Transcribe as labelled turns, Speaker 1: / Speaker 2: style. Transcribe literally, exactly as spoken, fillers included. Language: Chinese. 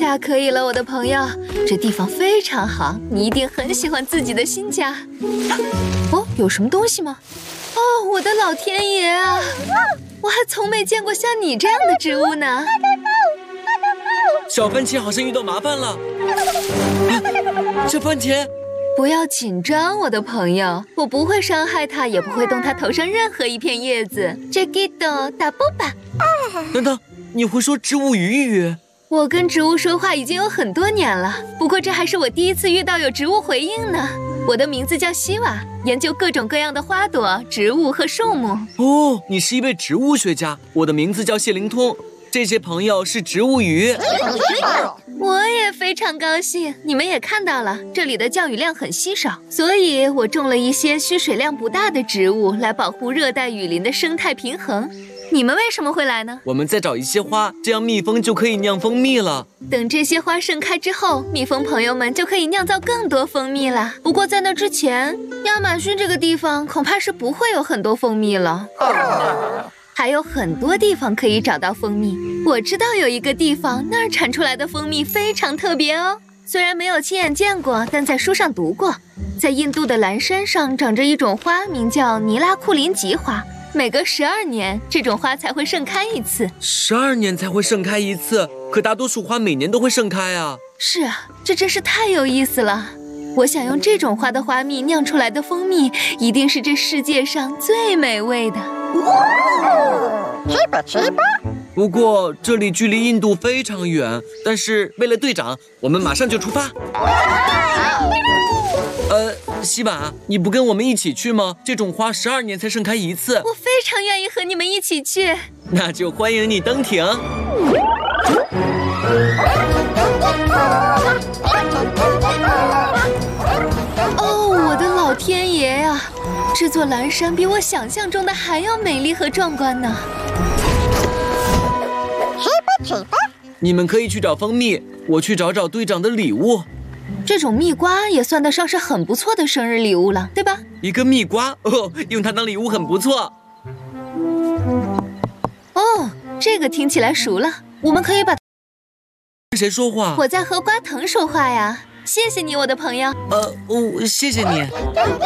Speaker 1: 太可以了，我的朋友，这地方非常好，你一定很喜欢自己的新家。哦，有什么东西吗？哦，我的老天爷啊！我还从没见过像你这样的植物呢。
Speaker 2: 小番茄好像遇到麻烦了。啊、小番茄，
Speaker 1: 不要紧张，我的朋友，我不会伤害它，也不会动它头上任何一片叶子。这给的打波吧。
Speaker 2: 等等，你会说植物语语？
Speaker 1: 我跟植物说话已经有很多年了，不过这还是我第一次遇到有植物回应呢。我的名字叫希瓦，研究各种各样的花朵、植物和树木。
Speaker 2: 哦，你是一位植物学家。我的名字叫谢灵通，这些朋友是植物语。
Speaker 1: 我也非常高兴，你们也看到了，这里的降雨量很稀少，所以我种了一些需水量不大的植物，来保护热带雨林的生态平衡。你们为什么会来呢？
Speaker 2: 我们再找一些花，这样蜜蜂就可以酿蜂蜜了。
Speaker 1: 等这些花盛开之后，蜜蜂朋友们就可以酿造更多蜂蜜了。不过在那之前，亚马逊这个地方恐怕是不会有很多蜂蜜了。还有很多地方可以找到蜂蜜。我知道有一个地方，那儿产出来的蜂蜜非常特别哦。虽然没有亲眼见过，但在书上读过。在印度的蓝山上长着一种花，名叫尼拉库林吉花。每隔十二年，这种花才会盛开一次。
Speaker 2: 十二年才会盛开一次，可大多数花每年都会盛开啊。
Speaker 1: 是啊，这真是太有意思了。我想用这种花的花蜜酿出来的蜂蜜，一定是这世界上最美味的。
Speaker 3: 吃吧吃吧。
Speaker 2: 不过这里距离印度非常远，但是为了队长，我们马上就出发。呃，希瓦，你不跟我们一起去吗？这种花十二年才盛开一次。
Speaker 1: 我非常愿意和你们一起去。
Speaker 2: 那就欢迎你登艇。
Speaker 1: 哦，我的老天爷呀！这座蓝山比我想象中的还要美丽和壮观呢。
Speaker 3: 吃吧吃吧。
Speaker 2: 你们可以去找蜂蜜，我去找找队长的礼物。
Speaker 1: 这种蜜瓜也算得上是很不错的生日礼物了，对吧？
Speaker 2: 一个蜜瓜哦，用它当礼物很不错。
Speaker 1: 哦，这个听起来熟了，我们可以把。
Speaker 2: 跟谁说话？
Speaker 1: 我在和瓜藤说话呀。谢谢你，我的朋友。
Speaker 2: 呃，哦，谢谢你。